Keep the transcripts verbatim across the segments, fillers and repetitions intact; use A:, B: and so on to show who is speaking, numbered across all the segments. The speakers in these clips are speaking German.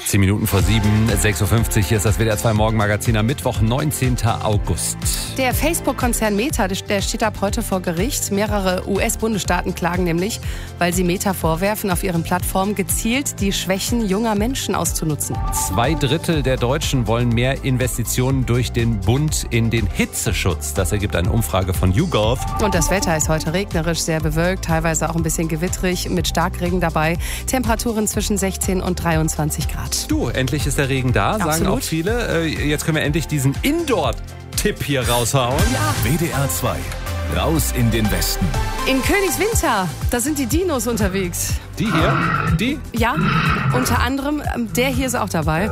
A: Zehn Minuten vor sieben, sechs Uhr fünfzig, hier ist das W D R zwei Morgenmagazin am Mittwoch, neunzehnten August.
B: Der Facebook-Konzern Meta, der steht ab heute vor Gericht. Mehrere U S-Bundesstaaten klagen nämlich, weil sie Meta vorwerfen, auf ihren Plattformen gezielt die Schwächen junger Menschen auszunutzen.
A: Zwei Drittel der Deutschen wollen mehr Investitionen durch den Bund in den Hitzeschutz. Das ergibt eine Umfrage von YouGov.
B: Und das Wetter ist heute regnerisch, sehr bewölkt, teilweise auch ein bisschen gewittrig, mit Starkregen dabei. Temperaturen zwischen sechzehn und dreiundzwanzig Grad.
A: Du, endlich ist der Regen da, sagen
B: Absolut.
A: auch viele. Jetzt können wir endlich diesen Indoor-Tipp hier raushauen.
B: Ja.
C: W D R zwei, raus in den Westen.
B: In Königswinter, da sind die Dinos unterwegs.
A: Die hier? Die?
B: Ja, unter anderem, ähm, der hier ist auch dabei.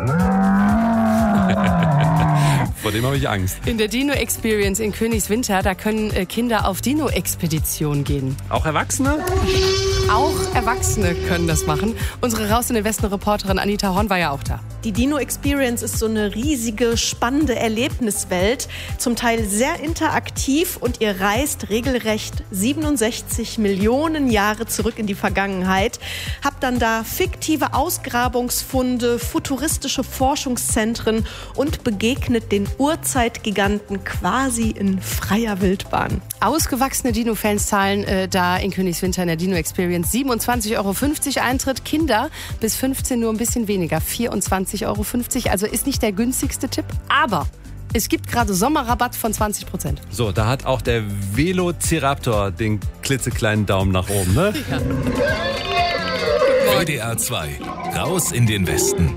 A: Vor dem habe ich Angst.
B: In der Dino Experience in Königswinter, da können äh, Kinder auf Dino-Expedition gehen.
A: Auch Erwachsene?
B: Auch Erwachsene können das machen. Unsere Raus in den Westen-Reporterin Anita Horn war ja auch da.
D: Die Dino Experience ist so eine riesige, spannende Erlebniswelt, zum Teil sehr interaktiv und ihr reist regelrecht siebenundsechzig Millionen Jahre zurück in die Vergangenheit. Habt dann da fiktive Ausgrabungsfunde, futuristische Forschungszentren und begegnet den Urzeitgiganten quasi in freier Wildbahn.
B: Ausgewachsene Dino-Fans zahlen äh, da in Königswinter in der Dino Experience siebenundzwanzig Euro fünfzig Eintritt. Kinder bis fünfzehn nur ein bisschen weniger, vierundzwanzig Euro fünfzig. Also ist nicht der günstigste Tipp, aber es gibt gerade Sommerrabatt von zwanzig Prozent.
A: So, da hat auch der Velociraptor den klitzekleinen Daumen nach oben, ne?
C: W D R zwei, raus in den Westen.